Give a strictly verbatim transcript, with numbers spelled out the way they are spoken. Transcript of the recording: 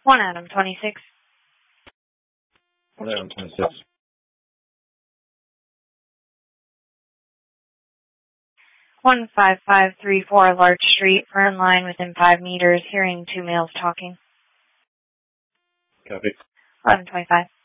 One Adam twenty-six. One Adam twenty-six. One five five three four Larch Street. We're in line within five meters, hearing two males talking. Copy. Eleven twenty-five.